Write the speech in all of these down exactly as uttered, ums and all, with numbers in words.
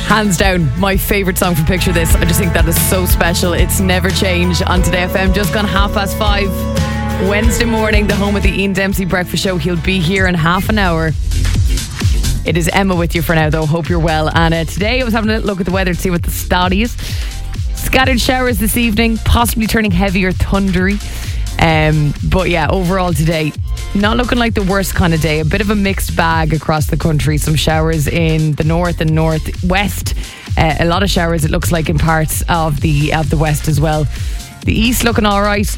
Hands down, my favourite song from Picture This. I just think that is so special. It's Never Change on Today F M. Just gone half past five. Wednesday morning, the home of the Ian Dempsey Breakfast Show. He'll be here in half an hour. It is Emma with you for now, though. Hope you're well. And uh, today I was having a look at the weather to see what the stoddy is. Scattered showers this evening, possibly turning heavy or thundery. Um, but yeah, overall today, not looking like the worst kind of day. A bit of a mixed bag across the country. Some showers in the north and northwest. Uh, a lot of showers, it looks like, in parts of the of the west as well. The east looking all right.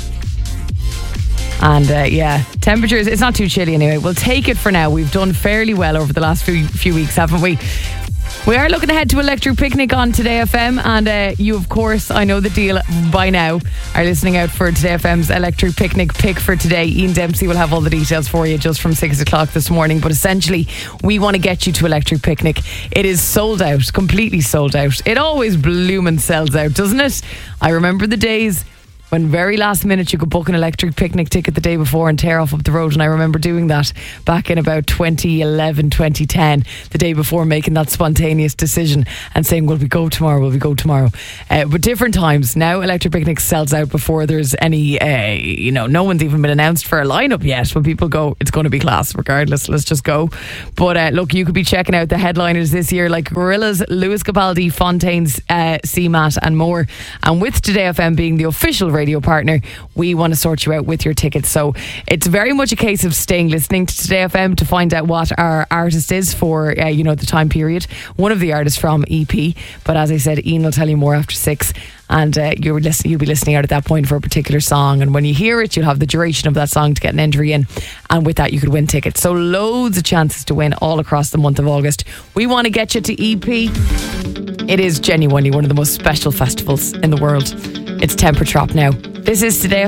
And uh, yeah, temperatures, it's not too chilly anyway. We'll take it for now. We've done fairly well over the last few, few weeks, haven't we? We are looking ahead to Electric Picnic on Today F M, and uh, you, of course, I know the deal by now, are listening out for Today F M's Electric Picnic pick for today. Ian Dempsey will have all the details for you just from six o'clock this morning, but essentially we want to get you to Electric Picnic. It is sold out, completely sold out. It always bloomin' sells out, doesn't it? I remember the days when very last minute you could book an Electric Picnic ticket the day before and tear off up the road. And I remember doing that back in about twenty eleven, twenty ten, the day before, making that spontaneous decision and saying, will we go tomorrow, will we go tomorrow? Uh, but different times. Now Electric Picnic sells out before there's any, uh, you know, no one's even been announced for a lineup yet. But people go, it's going to be class regardless, let's just go. But uh, look, you could be checking out the headliners this year like Gorillaz, Lewis Capaldi, Fontaines, uh, C MAT and more. And with Today F M being the official radio partner, we want to sort you out with your tickets. So it's very much a case of staying listening to Today F M to find out what our artist is for uh, you know, the time period. One of the artists from E P, but as I said, Ian will tell you more after six, and uh, you're listen, you'll be listening out at that point for a particular song, and when you hear it you'll have the duration of that song to get an entry in, and with that you could win tickets. So loads of chances to win all across the month of August. We want to get you to E P. It is genuinely one of the most special festivals in the world. It's Temper Trop now. This is Today